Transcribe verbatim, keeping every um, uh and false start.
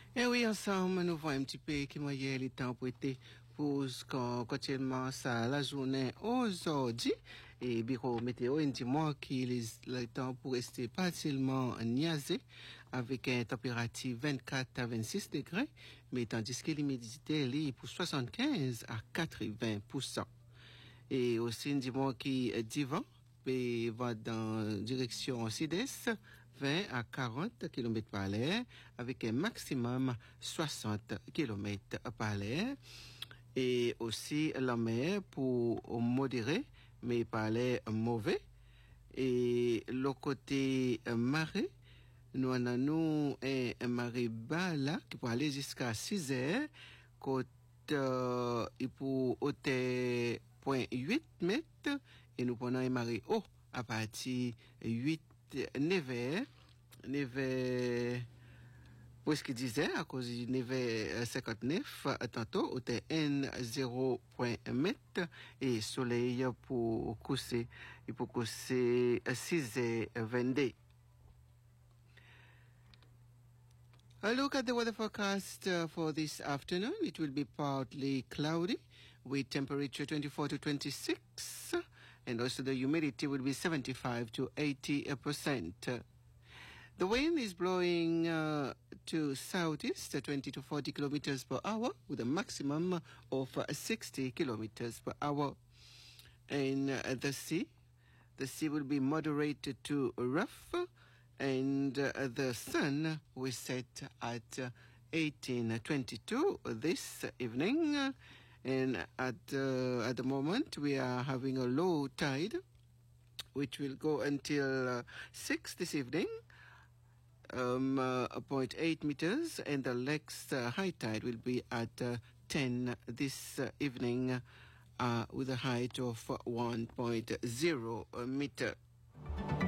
Et oui, ensemble, nous voyons un petit peu qui m'a le temps pour être pour quotidiennement ça la journée aujourd'hui. Et bureau météo indique-moi qu'il est le temps pour rester partiellement niaisé avec une température vingt-quatre à vingt-six degrés, mais tandis que l'humidité est pour soixante-quinze à quatre-vingts pour cent. Et aussi indique-moi qu'il dit vent et va dans direction sud-est vingt à quarante kilomètres par l'heure avec un maximum soixante kilomètres par l'heure. Et aussi la mer pour modérer mais pas l'air mauvais. Et le côté marée, nous avons un marée bas là qui peut aller jusqu'à six heures, côté euh, pour hauteur point huit mètres, et nous prenons un marée haut à partir huit neuf heures, neuf heures presque dix heures à cause du neuf heures cinquante-neuf tantôt hauteur N zéro point mètre et soleil pour coucher et pour coucher six heures vingt-deux. A look at the weather forecast uh, for this afternoon. It will be partly cloudy with temperature twenty-four to twenty-six, and also the humidity will be seventy-five to eighty percent. The wind is blowing uh, to southeast, uh, twenty to forty kilometers per hour, with a maximum of uh, sixty kilometers per hour. And uh, the sea, the sea will be moderated to rough, and uh, the sun will set at uh, eighteen twenty-two this evening. And at uh, at the moment, we are having a low tide, which will go until uh, six this evening. Um, uh, zero point eight meters, and the next uh, high tide will be at uh, ten this uh, evening uh, with a height of one point zero meter.